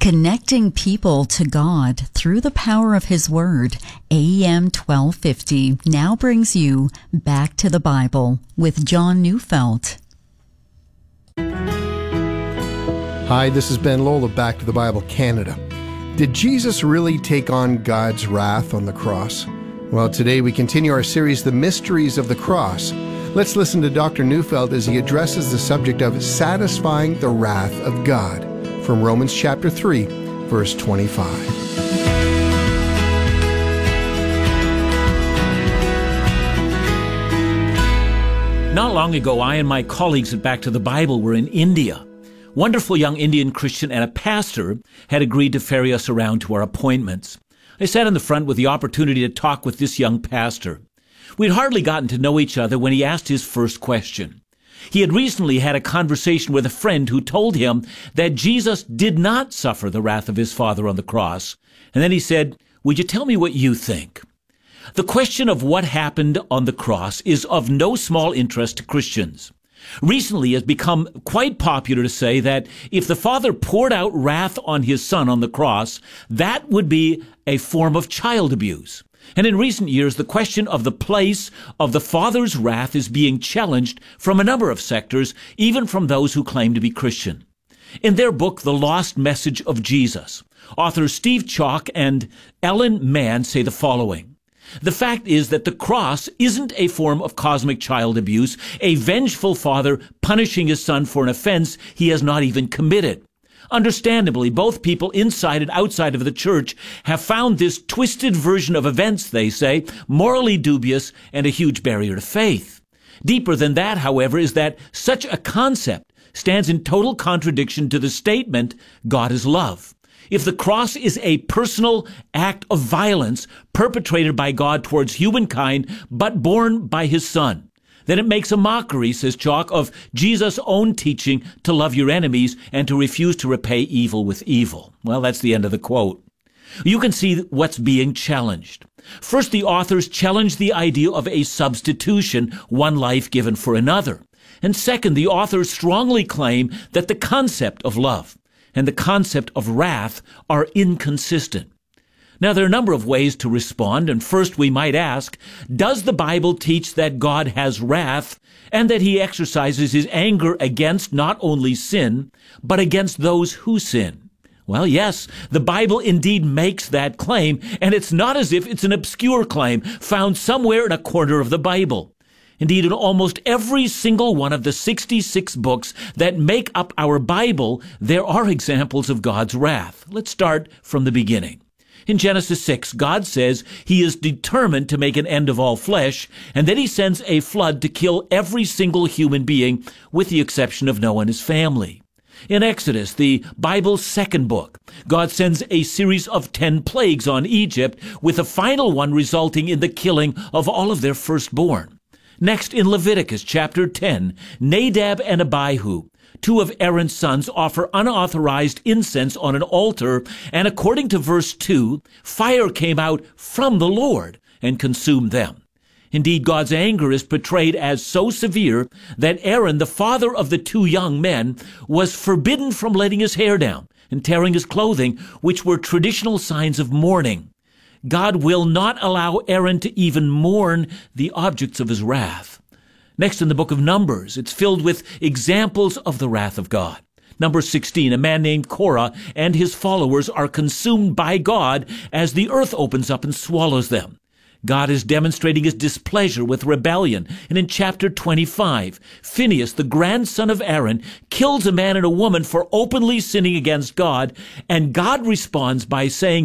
Connecting people to God through the power of His Word. AM 1250 now brings you Back to the Bible with John Neufeld. Hi, this is Ben Lowell of Back to the Bible Canada. Did Jesus really take on God's wrath on the cross? Well, today we continue our series, The Mysteries of the Cross. Let's listen to Dr. Neufeld as he addresses the subject of satisfying the wrath of God from Romans chapter 3, verse 25. Not long ago, I and my colleagues at Back to the Bible were in India. Wonderful young Indian Christian and a pastor had agreed to ferry us around to our appointments. I sat in the front with the opportunity to talk with this young pastor. We'd hardly gotten to know each other when he asked his first question. He had recently had a conversation with a friend who told him that Jesus did not suffer the wrath of his Father on the cross. And then he said, "Would you tell me what you think?" The question of what happened on the cross is of no small interest to Christians. Recently, it has become quite popular to say that if the Father poured out wrath on his Son on the cross, that would be a form of child abuse. And in recent years, the question of the place of the Father's wrath is being challenged from a number of sectors, even from those who claim to be Christian. In their book, The Lost Message of Jesus, authors Steve Chalk and Ellen Mann say the following. The fact is that the cross isn't a form of cosmic child abuse, a vengeful father punishing his son for an offense he has not even committed. Understandably, both people inside and outside of the church have found this twisted version of events, they say, morally dubious and a huge barrier to faith. Deeper than that, however, is that such a concept stands in total contradiction to the statement, God is love. If the cross is a personal act of violence perpetrated by God towards humankind, but borne by his Son, then it makes a mockery, says Chalk, of Jesus' own teaching to love your enemies and to refuse to repay evil with evil. Well, that's the end of the quote. You can see what's being challenged. First, the authors challenge the idea of a substitution, one life given for another. And second, the authors strongly claim that the concept of love and the concept of wrath are inconsistent. Now, there are a number of ways to respond, and first we might ask, does the Bible teach that God has wrath and that he exercises his anger against not only sin, but against those who sin? Well, yes, the Bible indeed makes that claim, and it's not as if it's an obscure claim found somewhere in a corner of the Bible. Indeed, in almost every single one of the 66 books that make up our Bible, there are examples of God's wrath. Let's start from the beginning. In Genesis 6, God says he is determined to make an end of all flesh, and then he sends a flood to kill every single human being, with the exception of Noah and his family. In Exodus, the Bible's second book, God sends a series of 10 plagues on Egypt, with the final one resulting in the killing of all of their firstborn. Next, in Leviticus chapter 10, Nadab and Abihu, two of Aaron's sons, offer unauthorized incense on an altar, and according to verse 2, fire came out from the Lord and consumed them. Indeed, God's anger is portrayed as so severe that Aaron, the father of the two young men, was forbidden from letting his hair down and tearing his clothing, which were traditional signs of mourning. God will not allow Aaron to even mourn the objects of his wrath. Next, in the book of Numbers, it's filled with examples of the wrath of God. Number 16, a man named Korah and his followers are consumed by God as the earth opens up and swallows them. God is demonstrating his displeasure with rebellion. And in chapter 25, Phinehas, the grandson of Aaron, kills a man and a woman for openly sinning against God, and God responds by saying,